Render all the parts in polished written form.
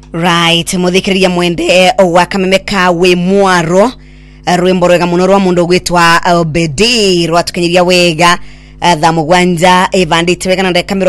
Right, muthikiriria mwende wa Kamemeka we mwaro rwimbo rwega muno rwa mundu gwitwa Obedi rwatukinyiria wega tha mugwanja evandite wega na ndeka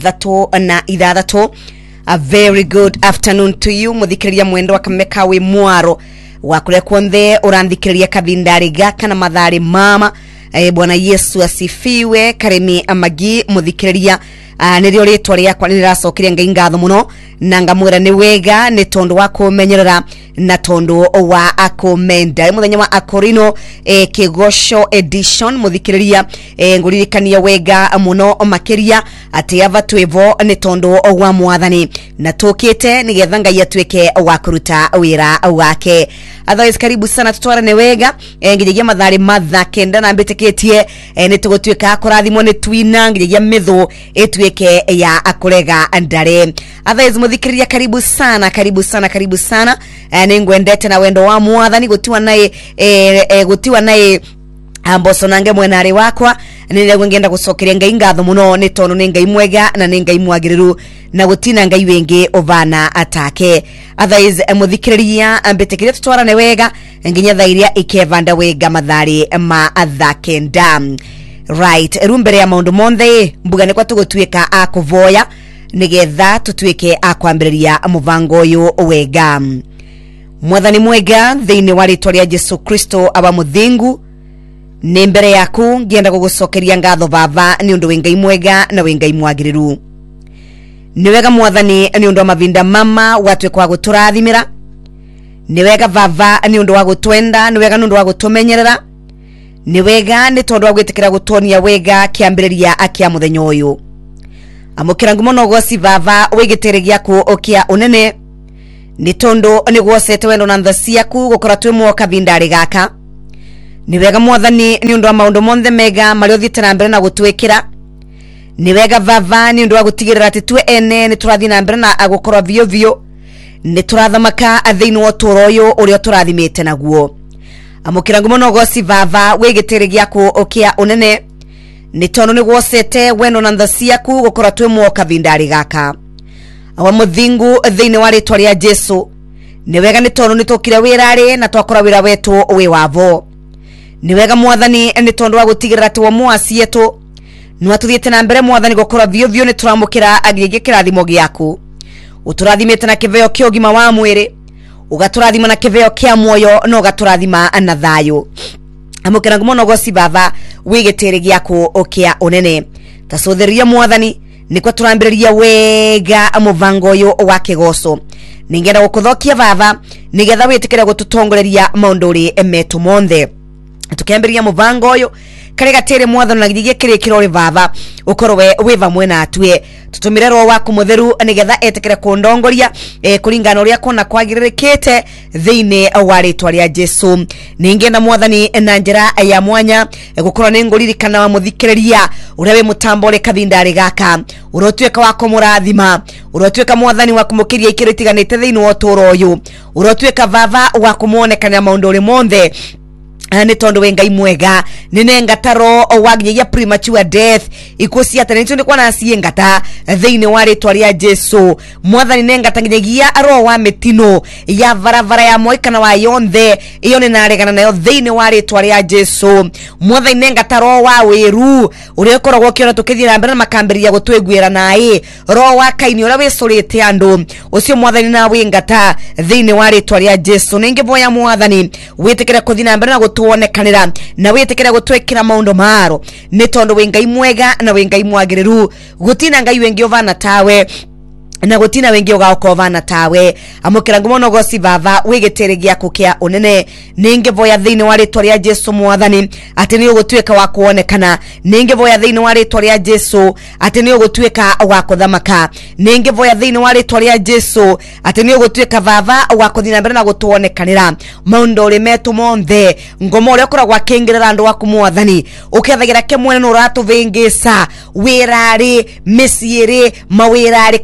36. A very good afternoon to you muthikiriria mwende wa Kamemeka we mwaro wakule kwonde urandikiriria kabindari gaka na madhari mama. Bwana Yesu asifiwe. Karemi amagi muthikiriria nirio ritwa riakwa niracokiria ngai ngatho muno na ngamwira ni wega ni tondu wa kumenyerera na tondu wa akomenda muthenya wa akorino kigosho edition muthikiriria nguririkania wega muno makiria ati ava twevo ni tondu wa mwathani na tukite nigetha ngai atuike wa kuruta wira wake. Otherwise karibu sana tutwarane wega ngijegia mathari matha kenda na mbitikitie ni tugutuika kurathimo ni twina ngijegia mitho etuike ya akurega ndare. Otherwise muthikiriria karibu sana ni ngwendete na wendo wa mwathani gutiwa naye amboso nange mwenari wakwa nile ngenda gucokeria ngai ngatho muno ni tondu ni ngai mwega na ni ngai mwagiriru na gutina ngai wengi ovana atake. Otherwise muthikiriria ambitikiria tutwarane wega nginya thairia ikevanda wega mathari ma athakenda. Right, rumbere ya maundu monthe mbuga ni kwa tugutuika akuvoya nigetha tutuike akwambiriria muvango uyu wega. Mwathani mwega thiini wa ritwa ria Yesu Kristo aba muthingu ni mbere yaku ngienda gugucokeria ngatho baba ni undu wengai mwega na wengai mwagiriru. Ni wega mwathani ni undu wa mavinda mama watwe kwa guturathimira. Ni wega baba ni undu wa gutwenda, ni wega ni undu wa gutumenyerera. Ni wega ni tondu wa gwitikira gutonia wega kiambiriria akia muthenya uyu. Amukira ngumono gosi baba wigitirigia ku okia unene ni tondu ni gwosete wendo na nthaciaku gukora twimwo kabindari gaka. Ni wega mwathani ni undu wa maundu monthe mega mario thite na mbere na gutwikira. Ni wega baba ni undu wa gutigirira ati twe ene ni turathi na mbere na agukora vio ni turathamaka athiini wa turo uyu uria turathimite naguo. Amukira ngumono gosi baba wigitirigia ku okia unene ni tondu ni gwosete wendo na nthaciaku gukora twimwo kabindari gaka. Awa muthingu thiini wa ritwa ria Jesu ni wega ni tondu ni tukire wirari na twakora wira wetu wi wavo. Ni wega mwathani ni tondu wa gutigirira ati wa muasi yetu nwa tuthiete na mbere mwathani gukora vio ni turamukira agige kirathimo giaku. Uturathimite na kiveo kio gima wa mwiri ugaturathima na kiveo kia moyo no gaturathima na thayo. Amukira ngumono gosi baba wigitirigia ku okia unene tacotheria mwathani ni kwa turambiriria wega muvango uyu wa kigoso. Ningenda gukuthokia baba nigetha witikire gututongoreria maunduri emetu monthe tukiambiria muvango uyu karega tere mwathani na gigie kirikiro ri baba ukorwe wiva mwena atue tutumire ro waku mutheru nigetha etikire kundongoria kuringana uria kona kwagiririkite thiini wa ritwa ria Jesu. Ningenda mwathani na njira ya mwanya gukorwa ni nguririkana wa muthikiriria uria we mutambore kabindari gaka urotweka wako murathima urotweka mwathani wa kumukiria ikiritiganite thiini wa turo uyu urotweka baba wa kumuonekana maundu ri monthe ni tondu wengai mwega nine ngataro waginya premature death ikusi atanito ni kwa nasi ngata thiini wa ritwa ria Jesu. Mwathani ne ngatanginya aro wa metino ya varavara ya moikana wa yonthe iyo ni naregana nayo thiini wa ritwa ria Jesu. Mwathani ne ngataro wa wiru uria koragwo kiona tukithira mbere makambiria gutwegwira nae ro wa kaini uria wisurite andu ucio mwathani na wingata thiini wa ritwa ria Jesu. Ninge boya mwathani witikira kuthina mbere na tuonekanira na witikira gutwekira maundu maro ni tondu wengai mwega na wengai mwagiriru gutina ngai wengi ovana tawe na gutina wengi ugaokovana tawe. Amukira ngumono gosi baba wigitirigia kukia unene ninge voya thiini wa ritwa ria Jesu mwathani ati ni ugutweka wa kuonekana. Ninge voya thiini wa ritwa ria Jesu ati ni ugutweka wa kuthamaka. Ninge voya thiini wa ritwa ria Jesu ati ni ugutweka baba wa kuthina mbere na gutuonekanira maundu ri metu monthe ngomo uria koragwa kingirira andu waku mwathani ukethagira kimwene no uratuvingisa wirari misiiri mawirari kana wakure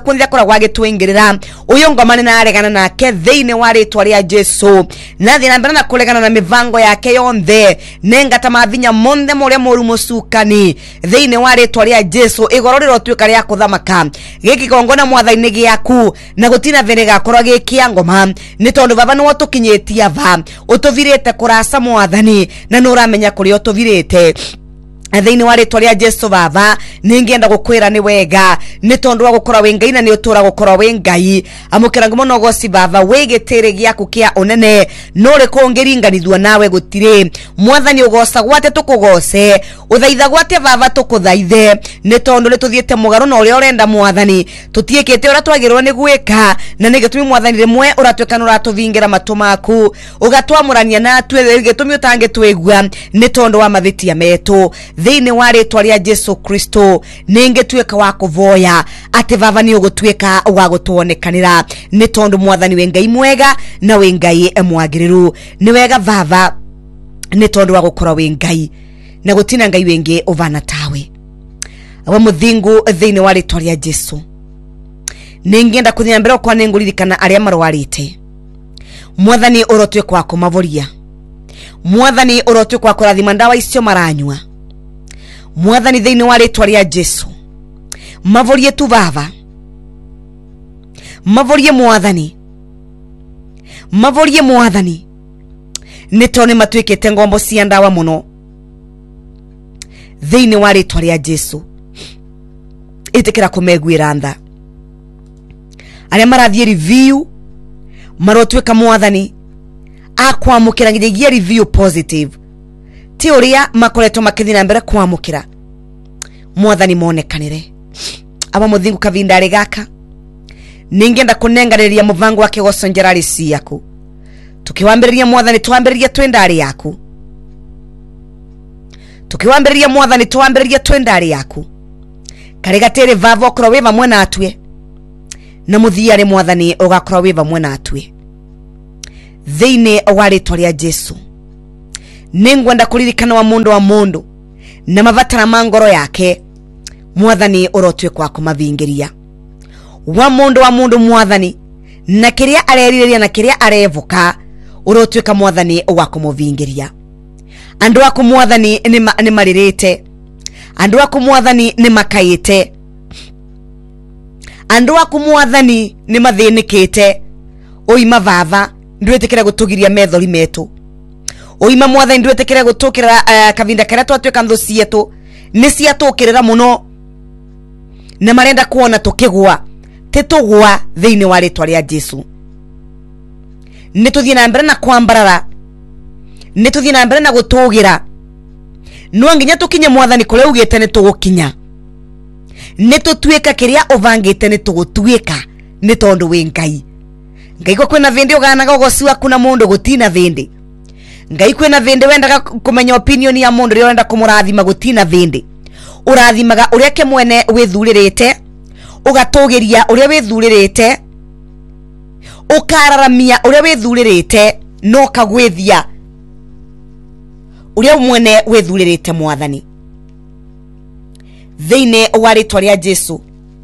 kunthia kora gwagitwingirira uyu ngoma ni naregana nake thiini wa ritwa ria Jesu na thina mbere na kuregana na mivango yake yonthe nengata mathinya monthe muria moru mucukani thiini wa ritwa ria Jesu igoro rirotwika ria kuthamaka giki kongona mwathaini giaku na gutina thini gakorwa gikia ngoma ni tondu baba ni wotukinyitia va utuvirite kurasa mwathani na nuramenya kuri utuvirite thiini wa ritwa ria Jesu baba ningienda gukwira ni wega ni tondu wa gukora we ngai na ni utura gukora we ngai amukira ngumo no goci baba wigitire giaku kia unene nore kongiringanithwa nawe gutire mwathani ugoca gwate tukugoce uthaitha gwate baba tukuthaithe ni tondu nituthiete mugaro na uria urenda mwathani tutiekete uria twagirwo ni gwika na nigitumi mwathani rimwe uratweka nuratuvingira matu maku ugatwamurania na twe gitumi utange twigwa ni tondu wa mavitia metu thiini wa ritwa ria Jesu Kristo ningetweka wa kuvoya ati baba ni ugutweka wa gutuonekanira ni tondu mwathani we ngai mwega na we ngai mwagiriru ni wega baba ni tondu wa gukora we ngai na gutina ngai wengi uvana tawe awa muthingu thiini wa ritwa ria Jesu ningienda kuthia mbere kwa ninguririkana aria marwarite mwathani urotweka wa kumavoria mwathani urotweka wa kurathima ndawa icio maranywa mwathani thiini wa ritwa ria Jesu mavorie tu baba mavorie mwathani nitone matwikite ngombo cia ndawa muno thiini wa ritwa ria Jesu itikira kumegwira ntha aria marathie review marotweka mwathani akwamukira nginya review positive ti uria makoretwo makithina mbere kwamukira mwathani monekanire aba muthingu kavindari gaka ningienda kunengariria muvango wake gocongera risi yaku tukiwambiriria mwathani twambiriria twendari yaku tukiwambiriria mwathani twambiriria twendari yaku karigatere vavo okro we vamwe natwe na muthiare mwathani ugakro we vamwe natwe thiini wa ritwa ria Jesu ningwenda kuririkana wa mundu na mavatara mangoro yake mwathani urotweka kumavingiria wa mundu mwathani na kiria areriria na kiria arevuka urotweka mwathani wa kumuvingiria andu aku mwathani ni maririte andu aku mwathani ni makaite andu aku mwathani ni mathinikite oima baba ndwetekera gutugiria methori metu oima mwathani ndwetekera gutukira kavinda karia twatweka nthu cietu ni ciatukirira muno na marenda kuona tukigwa titugwa thiini wa ritwa ria Jesu nituthie na mbere na kwambarara nituthie na mbere na gutugira no nginya tukinye mwathani kule ugite ni tugukinya nitutweka kiria uvangite ni tugutweka ni tondu we ngai ko kwina vindi uganaga ugoci waku na mundu gutina vindi ngai kwina vindi wendaga kumenya opinion ya mundu ria wenda kumurathima gutina vindi urathimaga uria ke mwene withuririte ugatugiria uria withuririte ukararamia uria withuririte no kagwithia uria mwene withuririte mwathani thiini wa ritwa ria Jesu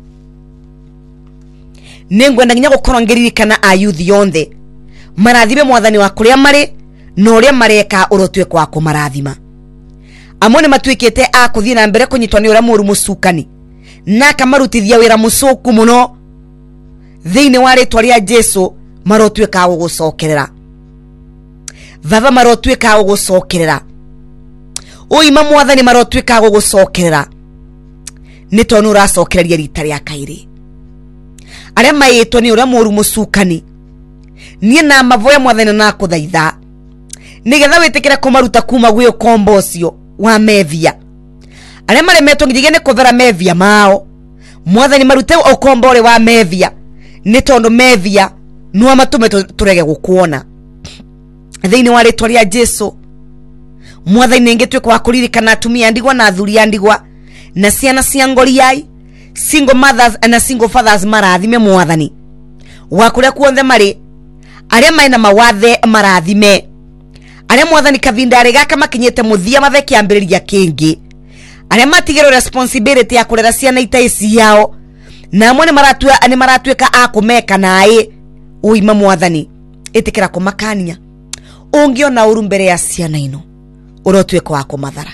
ningwenda nginya gukorwo ngiririkana ayuthi yonthe marathime mwathani wa kuria mari no uria mareka urotweka wa kumarathima amwe ni matwikite akuthie na mbere kunyitwa ni uria muru mucukani na kamarutithia wira mucuku muno thiini wa ritwa ria Jesu marotweka gugucokerera baba marotweka gugucokerera oima mwathani marotweka gugucokerera ni tonu uracokereria rita ria kairi aria maitwo ni uria muru mucukani nie na mavoya mwathani na kuthaitha nigetha witikire kumaruta kuma gwi ukombo ucio wa mevia aria maremetwo ngige ni kuvera mevia mao mwathani marute ukombo uri wa mevia ni tondu mevia nuwa matume turege gukuona thiini wa ritwa ria Jesu mwathani ngitweka wa kuririkana atumia ndigwa na athuri ndigwa na ciana cia ngoriai single mothers and single fathers marathime mwathani wa kuria kuonthe mari aria maina mawathe marathime aria mwathani kavindari gaka makinyete muthia mathe kiambiriria kingi aria matigero responsibility ya kurera ciana ita ici yao na amwe ni maratuika akumeka nae uima mwathani itikira kumakania ungiona uru mbere ya ciana ino urotweka wa kumathara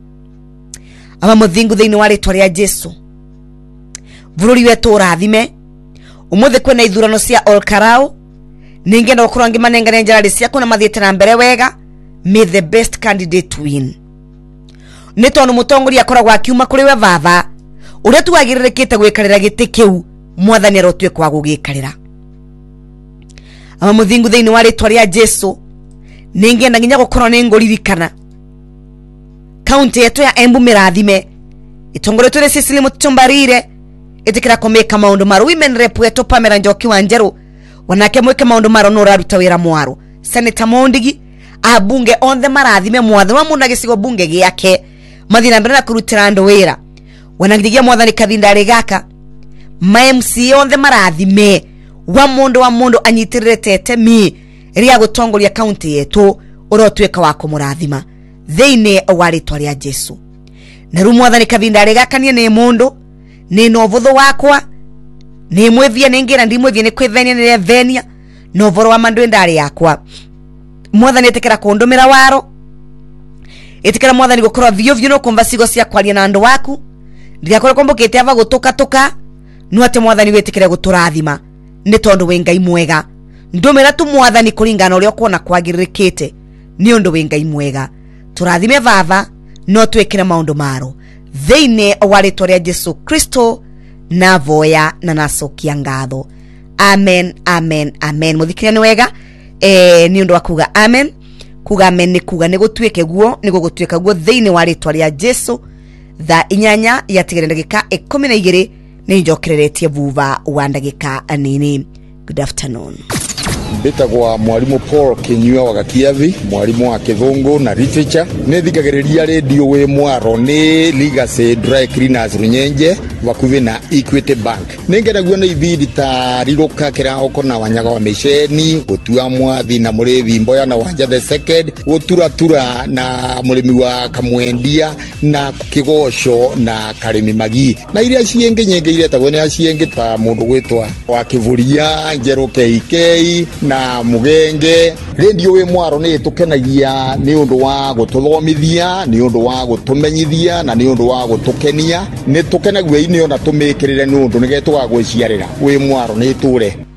ama muthingu thiini wa ritwa ria Jesu bururi wetu urathime umuthe kwena ithurano cia Olkarau ningenda gukorwo ngimanengane njarari ciaku na mathiete na mbere wega. May the best candidate win. Nitonu mutongoria akoragwo akiuma kuri we baba uria tuagiririkite gwikarira giti kiu mwathani arotweka wa gugikarira ama muthingu thiini wa ritwa ria Jesu ningenda nginya gukorwo ninguririkana county yetu ya Embu mirathime itongoretwe ni Cecily Mutumbarire itikira kumeka maundu maru. Women rep wetu Pamela Njoki Wanjeru wanake mweke maundu maru no raruta wira mwaru. Senator Mondigi abunge on the marathime mwathani wa mundu agicigo bunge giake mathina mbere na kurutira andu wira wanangiria mwathani kathindari gaka MC on the marathime wa mundu anyitirire tetemi ria gutongoria county yetu urotweka wa kumurathima thiini wa ritwa ria Jesu. Na ru mwathani kathindari gaka ni mundu ni novuthu wakwa ni mwethia ningira ndi mwethia ni kwithenia ni revenia novoro wa mandu ndari yakwa mwathani etekera kundumira waro etekera mwathani gukorwa vyo no kumva cigo cia kwaria na andu waku ndiakore kombokete ava gutuka no ate mwathani wetekere guturathima ni tondu we Ngai mwega ndumira tu mwathani kuringana uria kuona kwagiririkite ni undu we Ngai mwega. Turathime baba no twekere maundu maro thiini wa ritwa ria Jesu Kristo na voya na nacokia ngatho. Amen, amen, amen. Muthikire ni wega ni undu wa kuga amen. Kuga amen ni kuga ni gutweke guo ni gugutweka guo thiini wa ritwa ria Jesu. Tha inyanya yatigire ndagika 12 ni njokereretie vuva wa ndagika nini. Good afternoon. Mbitagwa mwalimu Paul Kinyua wa Gakiathi, mwalimu wa Kithungu na literature. Ne thikagiriria radio we mwaro ni Legacy Dry Cleaners Runyenje bakuvi na Equity Bank. Ningera guo ni ibidi ta riroka kira okona wanyaga wa mesheni gutua mwathi na murevi mboya na wanja the second gutura na murimi wa kamwendia na kigosho na karimi magi na iria cienge nyenge iria tagwo ni acienge ta mundu gwitwa wa Kivuria Njeru KK na Mugenge. Radio we mwaro ni tukenagia ni undu wa gututhomithia ni undu wa gutumenyithia na ni undu wa gutukenia ni tukenagua ini ona tumikirire ni undu nigetwa gwiciarira we mwaro ni ture